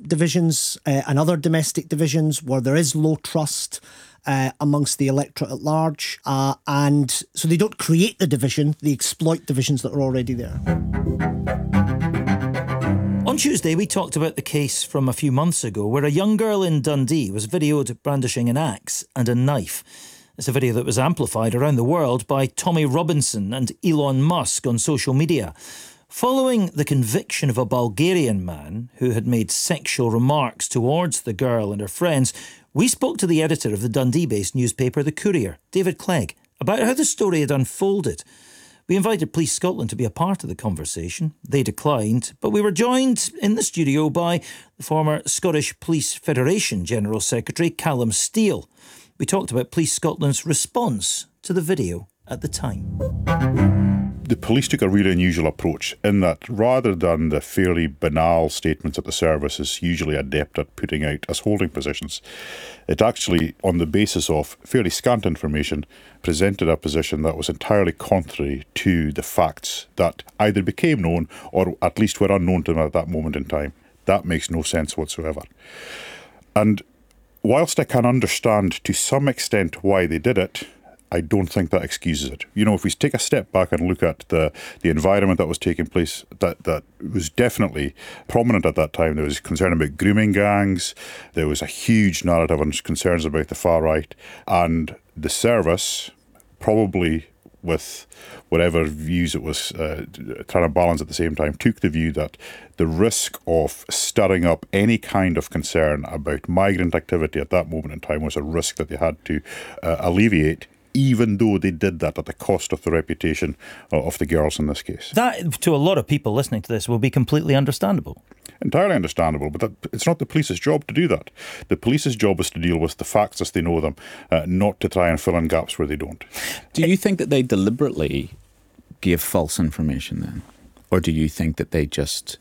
divisions and other domestic divisions where there is low trust amongst the electorate at large. And so they don't create the division, they exploit divisions that are already there. On Tuesday, we talked about the case from a few months ago where a young girl in Dundee was videoed brandishing an axe and a knife. It's a video that was amplified around the world by Tommy Robinson and Elon Musk on social media. Following the conviction of a Bulgarian man who had made sexual remarks towards the girl and her friends, we spoke to the editor of the Dundee-based newspaper The Courier, David Clegg, about how the story had unfolded. We invited Police Scotland to be a part of the conversation. They declined, but we were joined in the studio by the former Scottish Police Federation General Secretary Callum Steele. We talked about Police Scotland's response to the video at the time. The police took a really unusual approach in that rather than the fairly banal statements that the service is usually adept at putting out as holding positions, it actually, on the basis of fairly scant information, presented a position that was entirely contrary to the facts that either became known or at least were unknown to them at that moment in time. That makes no sense whatsoever. And whilst I can understand to some extent why they did it, I don't think that excuses it. You know, if we take a step back and look at the environment that was taking place, that was definitely prominent at that time. There was concern about grooming gangs. There was a huge narrative and concerns about the far right. And the service, probably with whatever views it was trying to balance at the same time, took the view that the risk of stirring up any kind of concern about migrant activity at that moment in time was a risk that they had to alleviate, even though they did that at the cost of the reputation of the girls in this case. That, to a lot of people listening to this, will be completely understandable. Entirely understandable, but it's not the police's job to do that. The police's job is to deal with the facts as they know them, not to try and fill in gaps where they don't. Do you think that they deliberately gave false information then? Or do you think that they just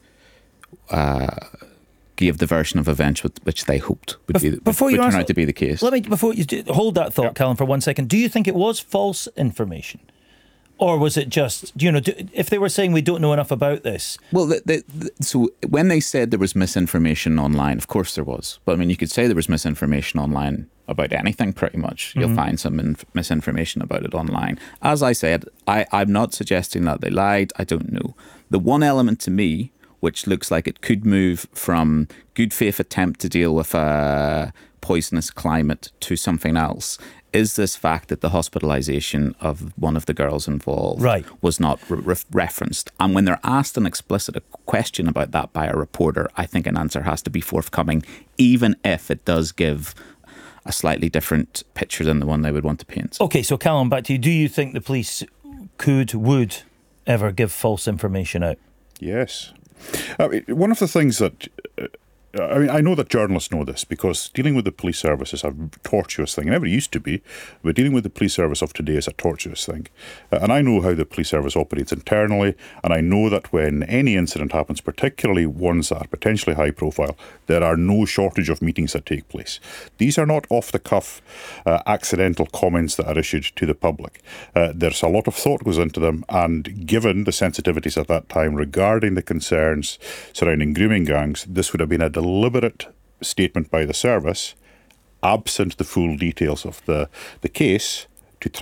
gave the version of events which they hoped would turn out to be the case? Before you hold that thought, Callum, for 1 second, do you think it was false information? Or was it just, if they were saying we don't know enough about this? Well, so when they said there was misinformation online, of course there was. But I mean, you could say there was misinformation online about anything pretty much. You'll find some misinformation about it online. As I said, I'm not suggesting that they lied. I don't know. The one element to me which looks like it could move from good faith attempt to deal with a poisonous climate to something else, is this fact that the hospitalisation of one of the girls involved was not referenced. And when they're asked an explicit question about that by a reporter, I think an answer has to be forthcoming, even if it does give a slightly different picture than the one they would want to paint. OK, so Callum, back to you. Do you think the police would ever give false information out? Yes. One of the things that I know that journalists know this, because dealing with the police service is a tortuous thing. It never used to be, but dealing with the police service of today is a tortuous thing. And I know how the police service operates internally, and I know that when any incident happens, particularly ones that are potentially high profile, there are no shortage of meetings that take place. These are not off-the-cuff accidental comments that are issued to the public. There's a lot of thought goes into them, and given the sensitivities at that time regarding the concerns surrounding grooming gangs, this would have been a deliberate statement by the service, absent the full details of the case,